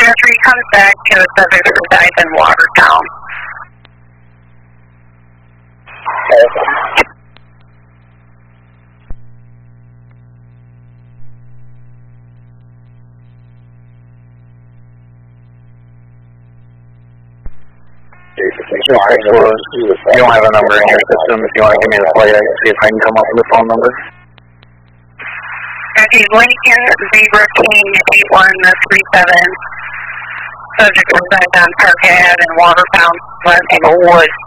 after he comes back to the subject that resides in Watertown. You don't have a number in your system. If you want to give me the flight, I can see if I can come up with a phone number. Okay, Lincoln Zebra King 8137. Subject resides on Park Ave in Watertown, last name of Wood.